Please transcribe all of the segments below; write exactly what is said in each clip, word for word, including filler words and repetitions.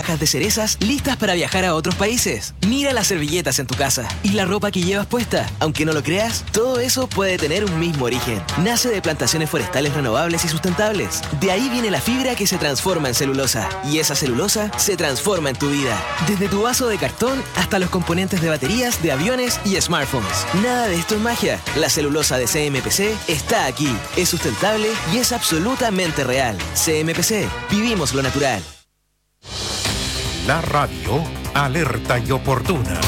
cajas de cerezas listas para viajar a otros países. Mira las servilletas en tu casa y la ropa que llevas puesta. Aunque no lo creas, todo eso puede tener un mismo origen. Nace de plantaciones forestales renovables y sustentables. De ahí viene la fibra que se transforma en celulosa. Y esa celulosa se transforma en tu vida. Desde tu vaso de cartón hasta los componentes de baterías, de aviones y smartphones. Nada de esto es magia. La celulosa de C M P C está aquí. Es sustentable y es absolutamente real. C M P C. Vivimos lo natural. La radio alerta y oportuna.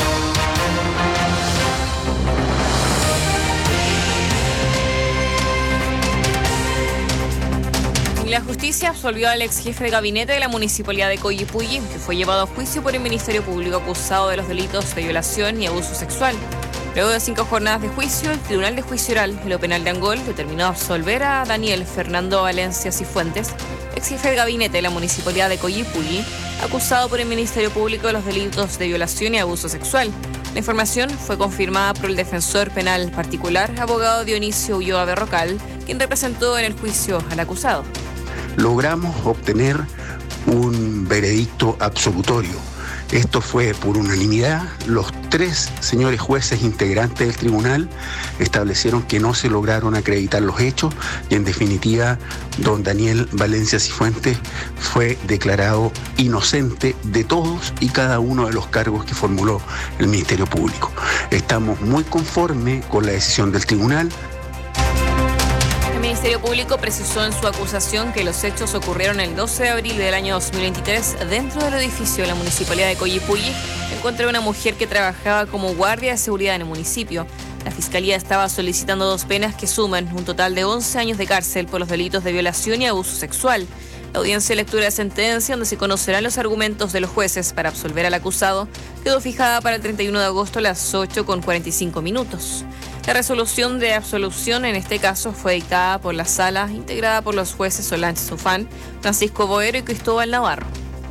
La justicia absolvió al ex jefe de gabinete de la municipalidad de Coyipulli, que fue llevado a juicio por el Ministerio Público acusado de los delitos de violación y abuso sexual. Luego de cinco jornadas de juicio, el Tribunal de Juicio Oral de lo Penal de Angol determinó absolver a Daniel Fernando Valencia Cifuentes, ex jefe de gabinete de la municipalidad de Coyipulli, acusado por el Ministerio Público de los delitos de violación y abuso sexual. La información fue confirmada por el defensor penal particular, abogado Dionisio Ulloa Berrocal, quien representó en el juicio al acusado. Logramos obtener un veredicto absolutorio. Esto fue por unanimidad. Los tres señores jueces integrantes del tribunal establecieron que no se lograron acreditar los hechos y, en definitiva, don Daniel Valencia Cifuentes fue declarado inocente de todos y cada uno de los cargos que formuló el Ministerio Público. Estamos muy conformes con la decisión del tribunal. El Ministerio Público precisó en su acusación que los hechos ocurrieron el doce de abril del año dos mil veintitrés dentro del edificio de la municipalidad de Coyipulli, en contra de una mujer que trabajaba como guardia de seguridad en el municipio. La Fiscalía estaba solicitando dos penas que suman un total de once años de cárcel por los delitos de violación y abuso sexual. La audiencia de lectura de sentencia, donde se conocerán los argumentos de los jueces para absolver al acusado, quedó fijada para el treinta y uno de agosto a las ocho con cuarenta y cinco minutos. La resolución de absolución en este caso fue dictada por la sala, integrada por los jueces Solange Sofán, Francisco Boero y Cristóbal Navarro.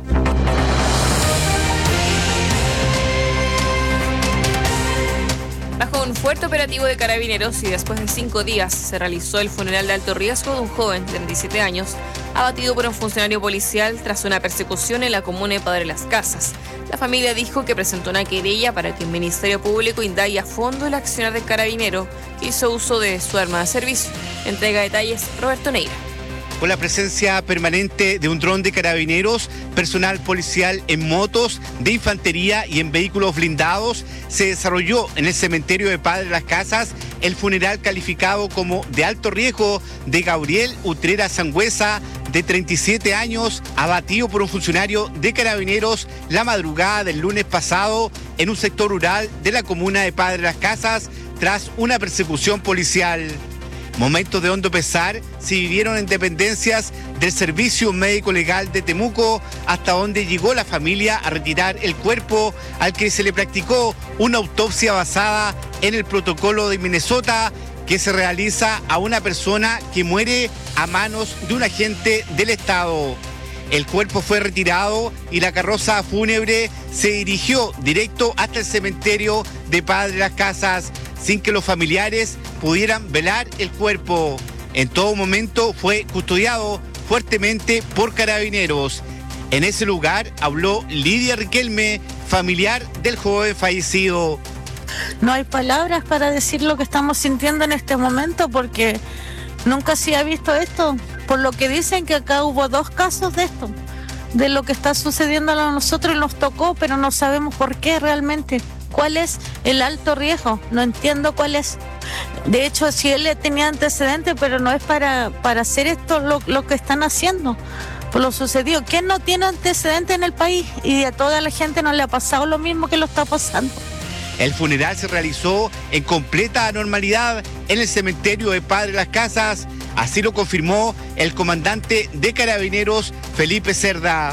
Bajo un fuerte operativo de carabineros y después de cinco días se realizó el funeral de alto riesgo de un joven de treinta y siete años abatido por un funcionario policial tras una persecución en la comuna de Padre Las Casas. La familia dijo que presentó una querella para que el Ministerio Público indague a fondo el accionar del carabinero que hizo uso de su arma de servicio. Entrega detalles Roberto Neira. Con la presencia permanente de un dron de carabineros, personal policial en motos, de infantería y en vehículos blindados, se desarrolló en el cementerio de Padre Las Casas el funeral calificado como de alto riesgo de Gabriel Utrera Sangüesa, de treinta y siete años, abatido por un funcionario de carabineros la madrugada del lunes pasado en un sector rural de la comuna de Padre Las Casas tras una persecución policial. Momentos de hondo pesar se vivieron en dependencias del Servicio Médico Legal de Temuco, hasta donde llegó la familia a retirar el cuerpo al que se le practicó una autopsia basada en el protocolo de Minnesota que se realiza a una persona que muere a manos de un agente del Estado. El cuerpo fue retirado y la carroza fúnebre se dirigió directo hasta el cementerio de Padre Las Casas, sin que los familiares pudieran velar el cuerpo. En todo momento fue custodiado fuertemente por carabineros. En ese lugar habló Lidia Riquelme, familiar del joven fallecido. No hay palabras para decir lo que estamos sintiendo en este momento porque nunca se ha visto esto. Por lo que dicen que acá hubo dos casos de esto, de lo que está sucediendo a nosotros y nos tocó, pero no sabemos por qué realmente. ¿Cuál es el alto riesgo? No entiendo cuál es. De hecho, si él tenía antecedentes, pero no es para, para hacer esto lo, lo que están haciendo, por lo sucedido. ¿Quién no tiene antecedentes en el país? Y a toda la gente no le ha pasado lo mismo que lo está pasando. El funeral se realizó en completa normalidad en el cementerio de Padre Las Casas. Así lo confirmó el comandante de Carabineros, Felipe Cerda.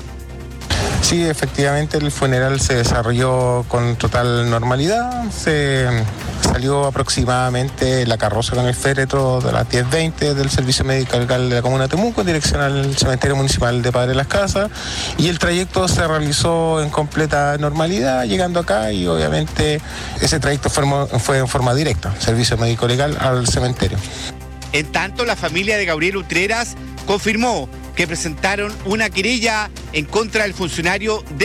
Sí, efectivamente el funeral se desarrolló con total normalidad. Se salió aproximadamente la carroza con el féretro de las diez veinte del Servicio Médico Legal de la Comuna de Temuco en dirección al Cementerio Municipal de Padre Las Casas, y el trayecto se realizó en completa normalidad, llegando acá, y obviamente ese trayecto fue, fue en forma directa, Servicio Médico Legal al cementerio. En tanto, la familia de Gabriel Utreras confirmó que presentaron una querella en contra del funcionario de